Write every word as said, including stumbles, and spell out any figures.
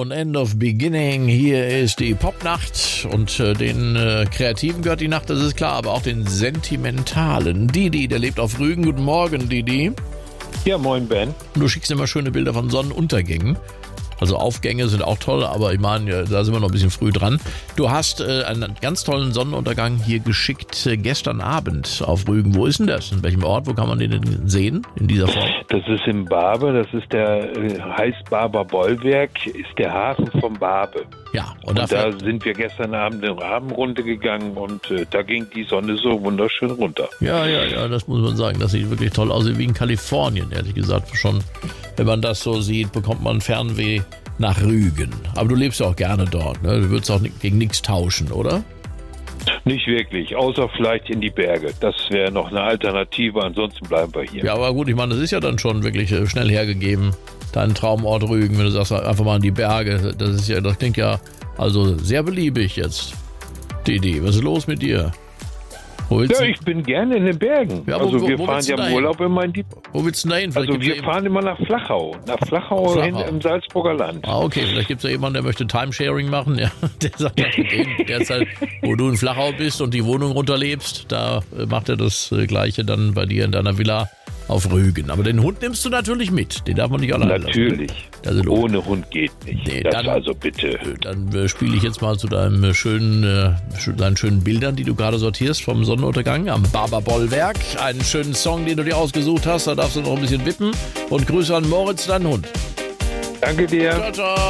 und End of Beginning. Hier ist die Popnacht und äh, den äh, Kreativen gehört die Nacht, das ist klar, aber auch den Sentimentalen. Didi, der lebt auf Rügen. Guten Morgen, Didi. Ja, moin, Ben. Du schickst immer schöne Bilder von Sonnenuntergängen. Also Aufgänge sind auch toll, aber ich meine, da sind wir noch ein bisschen früh dran. Du hast äh, einen ganz tollen Sonnenuntergang hier geschickt äh, gestern Abend auf Rügen. Wo ist denn das? In welchem Ort? Wo kann man den denn sehen in dieser Form? Das ist im Barbe, das ist der, äh, heißt Barber Bollwerk, ist der Hafen vom Barbe. Ja, und, Und dafür, da sind wir gestern Abend in Rabenrunde gegangen und äh, da ging die Sonne so wunderschön runter. Ja, ja, ja, das muss man sagen. Das sieht wirklich toll aus, wie in Kalifornien, ehrlich gesagt. Schon, wenn man das so sieht, bekommt man Fernweh nach Rügen. Aber du lebst ja auch gerne dort, ne? Du würdest auch gegen nichts tauschen, oder? Nicht wirklich, außer vielleicht in die Berge. Das wäre noch eine Alternative, ansonsten bleiben wir hier. Ja, aber gut, ich meine, das ist ja dann schon wirklich äh, schnell hergegeben, dein Traumort Rügen, wenn du sagst, einfach mal in die Berge. Das ist ja, das klingt ja also sehr beliebig jetzt. Didi, was ist los mit dir? Wo willst Ja, du- ich bin gerne in den Bergen. Ja, wo- also wo- wir wo fahren willst du ja da im hin? Urlaub immer in die... Wo willst du denn da hin? Vielleicht Also gibt's ja wir eben- fahren immer nach Flachau. Nach Flachau, Flachau. hin im Salzburger Land. Ah, okay, vielleicht gibt es ja jemanden, der möchte Timesharing machen. Ja, der sagt, ja, in der Zeit, wo du in Flachau bist und die Wohnung runterlebst, da äh, macht er das äh, Gleiche dann bei dir in deiner Villa auf Rügen. Aber den Hund nimmst du natürlich mit. Den darf man nicht alleine lassen. Natürlich. Das ist logisch. Ohne Hund geht nicht. Nee, das dann- also bitte. Dann äh, spiele ich jetzt mal zu deinem äh, schönen, äh, sch- deinen schönen Bildern, die du gerade sortierst vom Sonnenuntergang am Barber-Bollwerk. Einen schönen Song, den du dir ausgesucht hast. Da darfst du noch ein bisschen wippen. Und Grüße an Moritz, deinen Hund. Danke dir. Ciao, ciao.